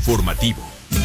informativo.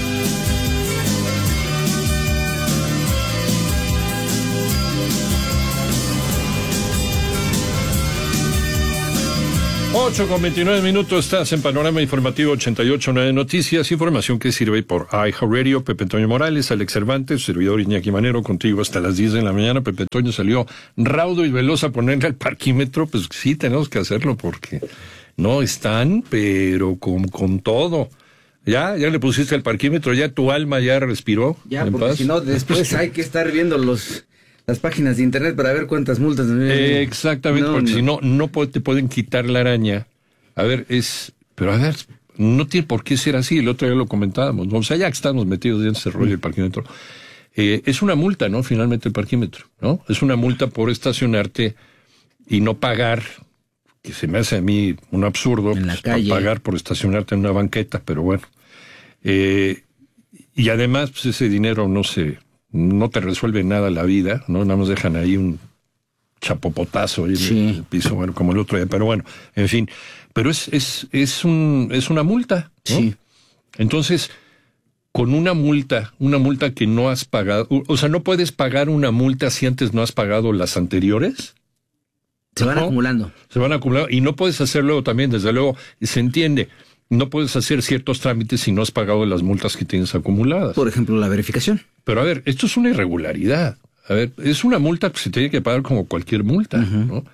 Ocho con 29 minutos, estás en Panorama Informativo 88.9 Noticias, información que sirve por iHeartRadio. Pepe Toño Morales, Alex Cervantes, servidor Iñaki Manero, contigo hasta las 10 de la mañana. Pepe Toño salió raudo y veloz a ponerle al parquímetro. Pues sí, tenemos que hacerlo porque no están, pero con todo. Ya le pusiste el parquímetro, ya tu alma ya respiró. Ya, porque si no, después hay que estar viendo las páginas de internet para ver cuántas multas. Exactamente, porque si no te pueden quitar la araña. A ver, pero no tiene por qué ser así. El otro día lo comentábamos, ¿no? O sea, ya que estamos metidos en ese rollo del parquímetro, es una multa, ¿no? Finalmente el parquímetro, ¿no? Es una multa por estacionarte y no pagar, que se me hace a mí un absurdo, en la calle. Pagar por estacionarte en una banqueta, pero bueno. Y además, pues ese dinero no te resuelve nada la vida, ¿no? Nada más dejan ahí un chapopotazo ahí en el piso, bueno, como el otro día, pero bueno, en fin. Pero es una multa, ¿no? Sí. Entonces, con una multa que no has pagado, o sea, no puedes pagar una multa si antes no has pagado las anteriores. Se van acumulando. Se van acumulando, y no puedes hacerlo también, desde luego, se entiende. No puedes hacer ciertos trámites si no has pagado las multas que tienes acumuladas. Por ejemplo, la verificación. Pero a ver, esto es una irregularidad. A ver, es una multa que se tiene que pagar como cualquier multa, ¿no?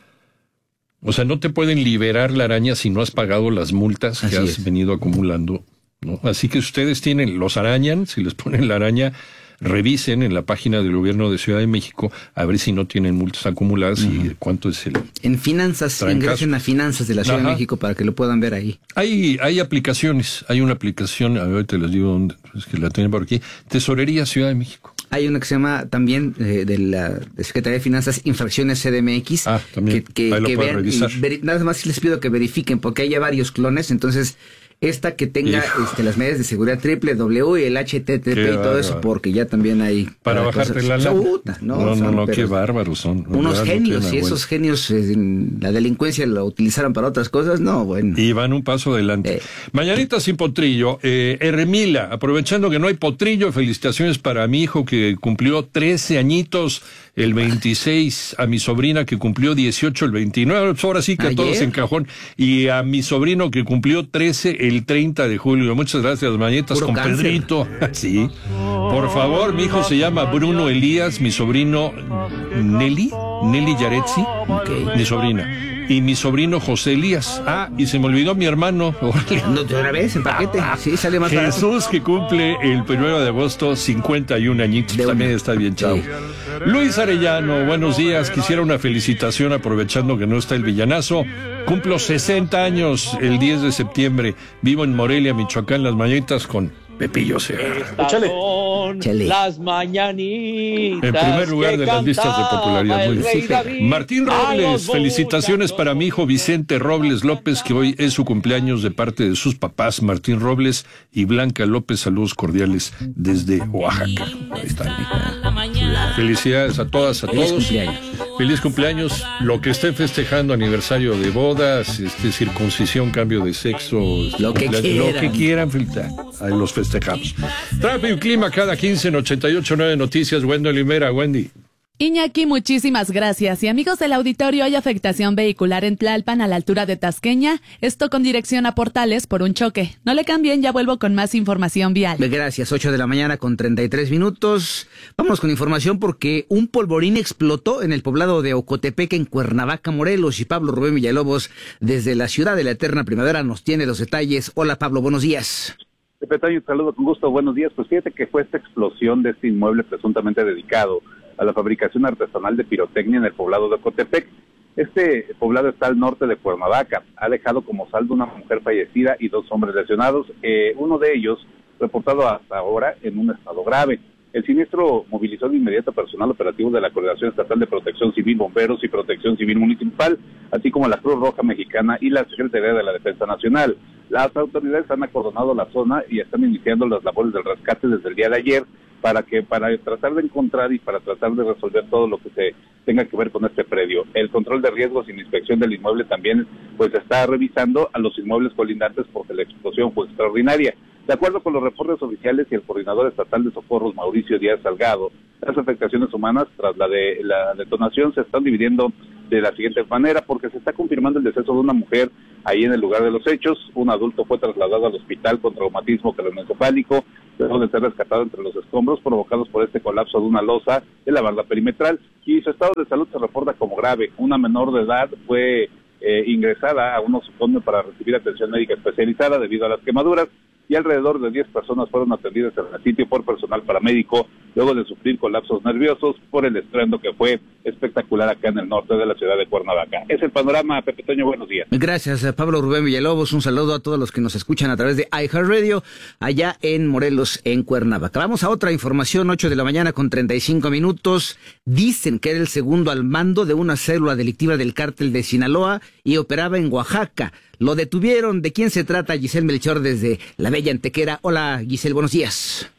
O sea, no te pueden liberar la araña si no has pagado las multas que has venido acumulando, ¿no? Así que ustedes los arañan, si les ponen la araña, revisen en la página del gobierno de Ciudad de México a ver si no tienen multas acumuladas y cuánto es el... En finanzas, ingresen a finanzas de la Ciudad de México para que lo puedan ver ahí. Hay aplicaciones, hay una aplicación, a ver, te les digo dónde, es que la tienen por aquí, Tesorería Ciudad de México. Hay una que se llama también de la Secretaría de Finanzas, Infracciones CDMX. También, que ahí lo pueden revisar. Nada más les pido que verifiquen, porque hay ya varios clones, entonces... Esta que tenga las medidas de seguridad www y el HTTP y todo eso, porque ya también hay... Para bajarte la lana. No, qué bárbaros son. Unos genios, y esos genios, la delincuencia la utilizaron para otras cosas, no, bueno. Y van un paso adelante. Mañanita sin potrillo. Hermila, aprovechando que no hay potrillo, felicitaciones para mi hijo que cumplió 13 añitos el 26, a mi sobrina que cumplió 18 el 29, pues ahora sí que a todos en cajón, y a mi sobrino que cumplió 13 el 30 de julio. Muchas gracias, mañanitas con cáncer. Pedrito. Sí. Por favor, mi hijo se llama Bruno Elías, mi sobrino Nelly Yaretsi, mi sobrina. Y mi sobrino José Elías. Y se me olvidó mi hermano. No, de una vez, en paquete. Sí, sale más barato. Jesús, que cumple el 1 de agosto, 51 añitos. También está bien, chao. Sí. Luis Arellano, buenos días. Quisiera una felicitación aprovechando que no está el villanazo. Cumplo 60 años el 10 de septiembre. Vivo en Morelia, Michoacán, las mañanitas con Pepillo Segarra. Échale. Las mañanitas. En primer lugar de las listas de popularidad. Muy bien. Martín Robles, felicitaciones para mi hijo Vicente Robles López, que hoy es su cumpleaños de parte de sus papás, Martín Robles y Blanca López. Saludos cordiales desde Oaxaca. Ahí está. Felicidades a todas, a todos. Feliz cumpleaños. Lo que estén festejando, aniversario de bodas, circuncisión, cambio de sexo, lo que quieran, ahí los festejamos. Tráfico y clima cada 15 en 88.9 Noticias. Wendy Limera, Wendy. Iñaki, muchísimas gracias. Y amigos del auditorio, hay afectación vehicular en Tlalpan a la altura de Tasqueña, esto con dirección a Portales por un choque. No le cambien, ya vuelvo con más información vial. Gracias, 8 de la mañana con 33 minutos. Vamos con información porque un polvorín explotó en el poblado de Ocotepec, en Cuernavaca, Morelos, y Pablo Rubén Villalobos, desde la ciudad de la eterna primavera, nos tiene los detalles. Hola Pablo, buenos días. Pepe Toño, saludo con gusto, buenos días. Pues fíjate que fue esta explosión de este inmueble presuntamente dedicado a la fabricación artesanal de pirotecnia en el poblado de Ocotepec. Este poblado está al norte de Cuernavaca. Ha dejado como saldo una mujer fallecida y 2 hombres lesionados, uno de ellos reportado hasta ahora en un estado grave. El siniestro movilizó de inmediato personal operativo de la Coordinación Estatal de Protección Civil, Bomberos y Protección Civil Municipal, así como la Cruz Roja Mexicana y la Secretaría de la Defensa Nacional. Las autoridades han acordonado la zona y están iniciando las labores del rescate desde el día de ayer para tratar de encontrar y para tratar de resolver todo lo que se tenga que ver con este predio. El control de riesgos y la inspección del inmueble también pues está revisando a los inmuebles colindantes porque la explosión fue extraordinaria. De acuerdo con los reportes oficiales y el coordinador estatal de socorros, Mauricio Díaz Salgado, las afectaciones humanas tras la detonación se están dividiendo de la siguiente manera, porque se está confirmando el deceso de una mujer ahí en el lugar de los hechos. Un adulto fue trasladado al hospital con traumatismo craneoencefálico, luego de ser rescatado entre los escombros provocados por este colapso de una losa de la barda perimetral, y su estado de salud se reporta como grave. Una menor de edad fue ingresada a un nosocomio para recibir atención médica especializada debido a las quemaduras, y alrededor de 10 personas fueron atendidas en el sitio por personal paramédico luego de sufrir colapsos nerviosos por el estruendo que fue espectacular acá en el norte de la ciudad de Cuernavaca. Es el panorama, Pepe Toño, buenos días. Gracias, Pablo Rubén Villalobos. Un saludo a todos los que nos escuchan a través de iHeartRadio allá en Morelos, en Cuernavaca. Vamos a otra información, 8 de la mañana con 35 minutos. Dicen que era el segundo al mando de una célula delictiva del cártel de Sinaloa y operaba en Oaxaca. Lo detuvieron. ¿De quién se trata? Giselle Melchor desde la bella Antequera. Hola, Giselle, buenos días.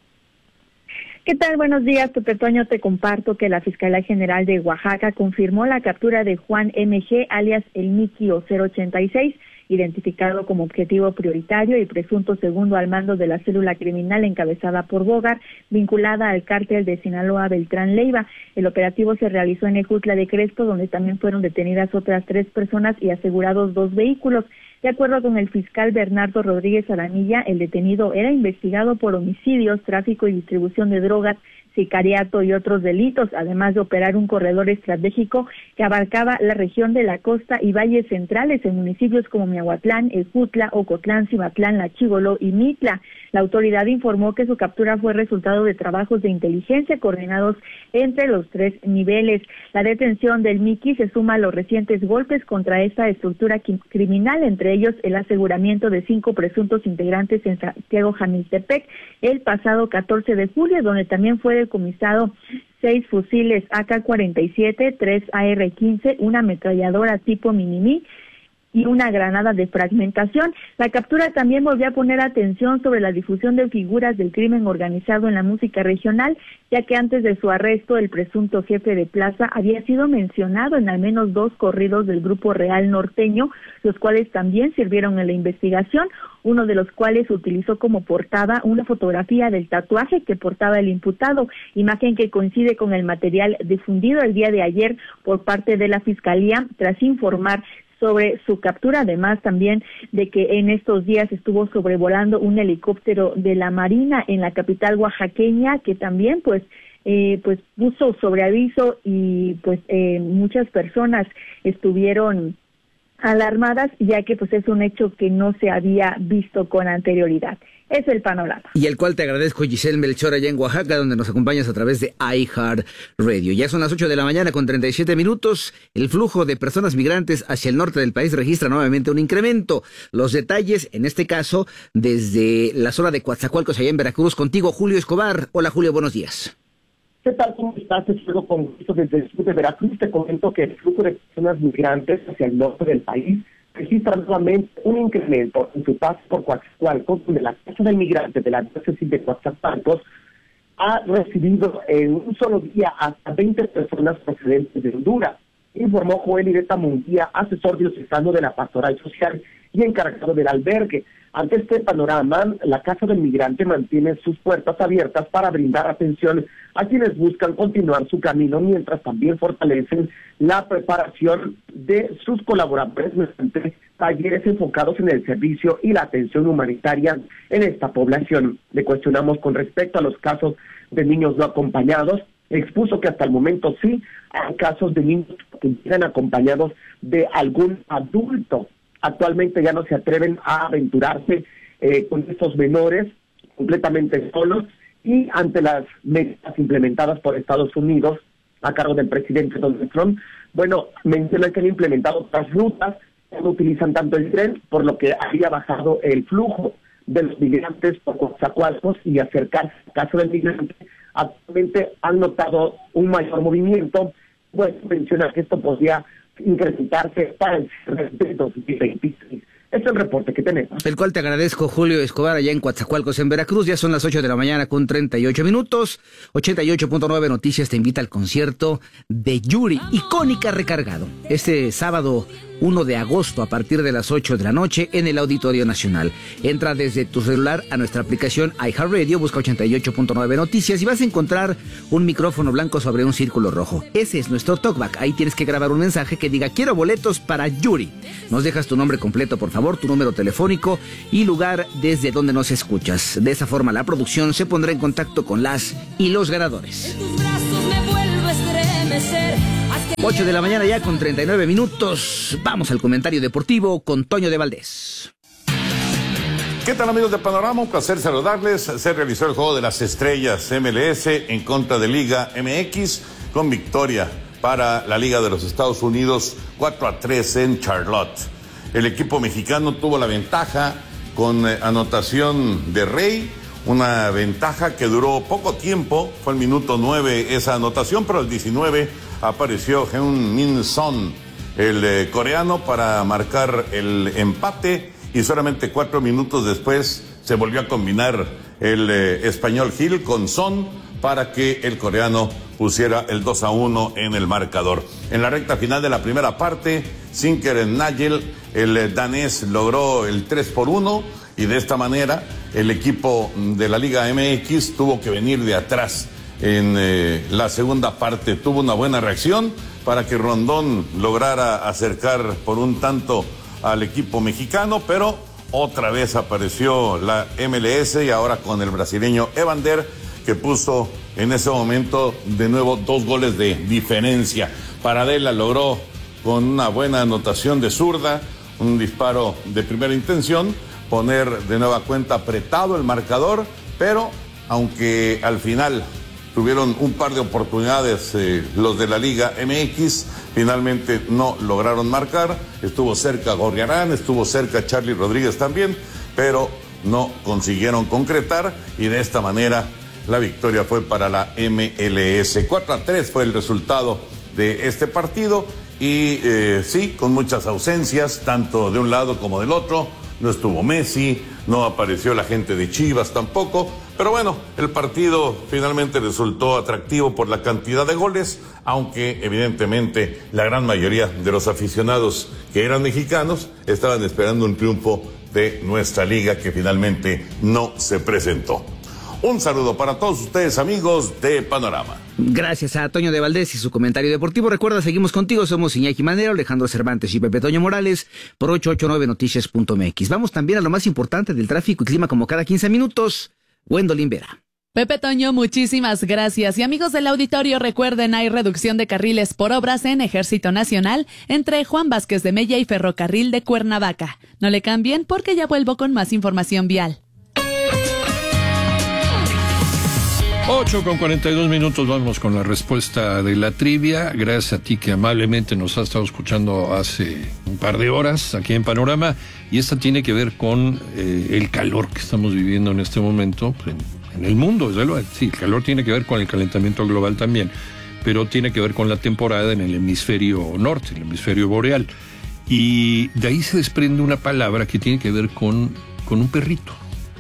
¿Qué tal? Buenos días, Pepe Toño. Te comparto que la Fiscalía General de Oaxaca confirmó la captura de Juan MG, alias el Miki o 086, identificado como objetivo prioritario y presunto segundo al mando de la célula criminal encabezada por Bogar, vinculada al cártel de Sinaloa Beltrán Leiva. El operativo se realizó en Ejutla de Crespo, donde también fueron detenidas otras 3 personas y asegurados 2 vehículos. De acuerdo con el fiscal Bernardo Rodríguez Aranilla, el detenido era investigado por homicidios, tráfico y distribución de drogas, sicariato y otros delitos, además de operar un corredor estratégico que abarcaba la región de la costa y valles centrales en municipios como Miahuatlán, Ejutla, Ocotlán, Cimatlán, La Chigoló y Mitla. La autoridad informó que su captura fue resultado de trabajos de inteligencia coordinados entre los 3 niveles. La detención del Miki se suma a los recientes golpes contra esta estructura criminal, entre ellos el aseguramiento de 5 presuntos integrantes en Santiago Jamiltepec el pasado 14 de julio, donde también fue decomisado 6 fusiles AK-47, 3 AR-15, una ametralladora tipo Minimi y una granada de fragmentación. La captura también volvió a poner atención sobre la difusión de figuras del crimen organizado en la música regional, ya que antes de su arresto el presunto jefe de plaza había sido mencionado en al menos 2 corridos del grupo Real Norteño, los cuales también sirvieron en la investigación, uno de los cuales utilizó como portada una fotografía del tatuaje que portaba el imputado, imagen que coincide con el material difundido el día de ayer por parte de la Fiscalía tras informar sobre su captura, además también de que en estos días estuvo sobrevolando un helicóptero de la Marina en la capital oaxaqueña, que también pues puso sobre aviso y muchas personas estuvieron alarmadas, ya que pues es un hecho que no se había visto con anterioridad. Es el panorama. Y el cual te agradezco, Giselle Melchor, allá en Oaxaca, donde nos acompañas a través de iHeartRadio. Ya son las 8 de la mañana con 37 minutos. El flujo de personas migrantes hacia el norte del país registra nuevamente un incremento. Los detalles, en este caso, desde la zona de Coatzacoalcos, allá en Veracruz. Contigo, Julio Escobar. Hola, Julio, buenos días. ¿Qué tal? ¿Cómo estás? Te saludo con gusto desde el sur de Veracruz. Te comento que el flujo de personas migrantes hacia el norte del país registra nuevamente un incremento en su paso por Coatzacoalcos, donde la Casa del Migrante de la diócesis de Coatzacoalcos ha recibido en un solo día hasta 20 personas procedentes de Honduras, informó Joel Ireta Munguía, asesor diocesano de la Pastoral Social y encargado del albergue. Ante este panorama, la Casa del Migrante mantiene sus puertas abiertas para brindar atención a quienes buscan continuar su camino, mientras también fortalecen la preparación de sus colaboradores mediante talleres enfocados en el servicio y la atención humanitaria en esta población. Le cuestionamos con respecto a los casos de niños no acompañados. Expuso que hasta el momento sí hay casos de niños que llegan acompañados de algún adulto. Actualmente ya no se atreven a aventurarse con estos menores completamente solos, y ante las medidas implementadas por Estados Unidos a cargo del presidente Donald Trump, mencionan que han implementado otras rutas que no utilizan tanto el tren, por lo que había bajado el flujo de los migrantes por Coatzacoalcos y acercarse al caso del migrante. Actualmente han notado un mayor movimiento, menciona que esto podría incrementarse para el cierre de 2026. Este es el reporte que tenemos. El cual te agradezco, Julio Escobar, allá en Coatzacoalcos, en Veracruz. Ya son las 8 de la mañana con 38 minutos. 88.9 Noticias te invita al concierto de Yuri, icónica Recargado. Este sábado 1 de agosto a partir de las 8 de la noche en el Auditorio Nacional. Entra desde tu celular a nuestra aplicación iHeartRadio, busca 88.9 Noticias y vas a encontrar un micrófono blanco sobre un círculo rojo. Ese es nuestro talkback. Ahí tienes que grabar un mensaje que diga: quiero boletos para Yuri. Nos dejas tu nombre completo, por favor, tu número telefónico y lugar desde donde nos escuchas. De esa forma la producción se pondrá en contacto con las y los ganadores. 8 de la mañana ya con 39 minutos. Vamos al comentario deportivo con Toño de Valdés. ¿Qué tal, amigos de Panorama? Un placer saludarles. Se realizó el Juego de las Estrellas MLS en contra de Liga MX con victoria para la Liga de los Estados Unidos 4-3 en Charlotte. El equipo mexicano tuvo la ventaja con anotación de Rey, una ventaja que duró poco tiempo, fue el minuto 9 esa anotación, pero al 19 apareció Heung-min Son, el coreano, para marcar el empate, y solamente 4 minutos después se volvió a combinar el español Gil con Son para que el coreano pusiera el 2-1 en el marcador. En la recta final de la primera parte, Sinker Nagel, el danés, logró el 3-1, y de esta manera el equipo de la Liga MX tuvo que venir de atrás en la segunda parte. Tuvo una buena reacción para que Rondón lograra acercar por un tanto al equipo mexicano, pero otra vez apareció la MLS, y ahora con el brasileño Evander, que puso en ese momento de nuevo 2 goles de diferencia. Paradela logró con una buena anotación de zurda, un disparo de primera intención, poner de nueva cuenta apretado el marcador, pero aunque al final tuvieron un par de oportunidades los de la Liga MX, finalmente no lograron marcar. Estuvo cerca Gorriarán, estuvo cerca Charlie Rodríguez también, pero no consiguieron concretar, y de esta manera la victoria fue para la MLS. 4-3 fue el resultado de este partido, y sí, con muchas ausencias, tanto de un lado como del otro. No estuvo Messi, no apareció la gente de Chivas tampoco, pero bueno, el partido finalmente resultó atractivo por la cantidad de goles, aunque evidentemente la gran mayoría de los aficionados que eran mexicanos estaban esperando un triunfo de nuestra liga, que finalmente no se presentó. Un saludo para todos ustedes, amigos de Panorama. Gracias a Toño de Valdés y su comentario deportivo. Recuerda, seguimos contigo, somos Iñaki Manero, Alejandro Cervantes y Pepe Toño Morales por 889noticias.mx. Vamos también a lo más importante del tráfico y clima, como cada 15 minutos. Gwendolyn Vera. Pepe Toño, muchísimas gracias. Y amigos del auditorio, recuerden, hay reducción de carriles por obras en Ejército Nacional entre Juan Vázquez de Mella y Ferrocarril de Cuernavaca. No le cambien porque ya vuelvo con más información vial. 8:42, vamos con la respuesta de la trivia. Gracias a ti que amablemente nos has estado escuchando hace un par de horas aquí en Panorama, y esta tiene que ver con el calor que estamos viviendo en este momento en el mundo. Sí, el calor tiene que ver con el calentamiento global también, pero tiene que ver con la temporada en el hemisferio norte, el hemisferio boreal, y de ahí se desprende una palabra que tiene que ver con un perrito,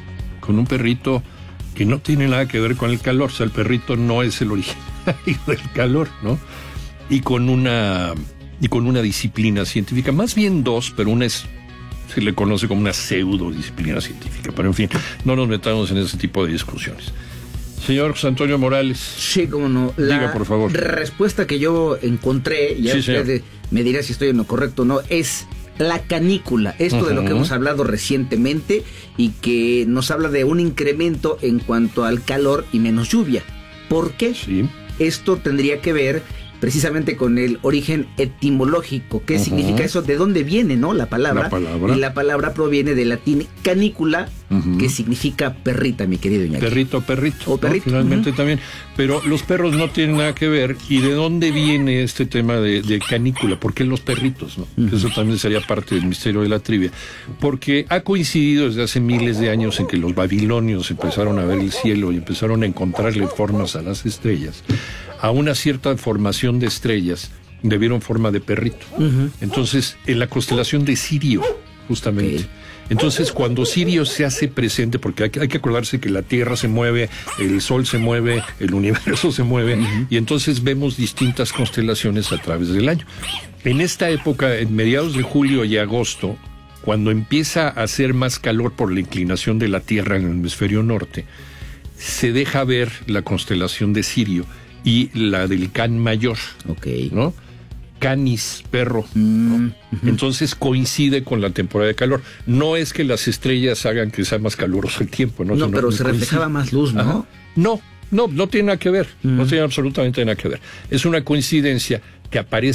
que no tiene nada que ver con el calor. O sea, el perrito no es el origen del calor, ¿no? Y con una disciplina científica, más bien dos, pero una se le conoce como una pseudo disciplina científica. Pero en fin, no nos metamos en ese tipo de discusiones. Señor José Antonio Morales. Sí, cómo no. Diga, por favor. La respuesta que yo encontré, ya sí, usted me dirá si estoy en lo correcto o no, es la canícula, esto de lo que hemos hablado recientemente y que nos habla de un incremento en cuanto al calor y menos lluvia. ¿Por qué? Sí. Esto tendría que ver precisamente con el origen etimológico. ¿Qué significa eso? ¿De dónde viene, no? La palabra. Y la palabra proviene del latín canícula, que significa perrita, mi querido Iñaki. Perrito. O perrito. ¿No? Finalmente también. Pero los perros no tienen nada que ver. ¿Y de dónde viene este tema de canícula? ¿Por qué los perritos, no? Eso también sería parte del misterio de la trivia. Porque ha coincidido desde hace miles de años en que los babilonios empezaron a ver el cielo y empezaron a encontrarle formas a las estrellas. A una cierta formación de estrellas le vieron forma de perrito. Entonces, en la constelación de Sirio, justamente, Entonces, cuando Sirio se hace presente, porque hay que acordarse que la Tierra se mueve, el Sol se mueve, el universo se mueve, y entonces vemos distintas constelaciones a través del año. En esta época, en mediados de julio y agosto, cuando empieza a hacer más calor por la inclinación de la Tierra en el hemisferio norte, se deja ver la constelación de Sirio y la del Can Mayor, ¿no? Canis, perro, ¿no? Entonces coincide con la temporada de calor. No es que las estrellas hagan que sea más caluroso el tiempo, ¿no? No, pero se reflejaba más luz, ¿no? No tiene nada que ver, no tiene absolutamente nada que ver. Es una coincidencia que aparece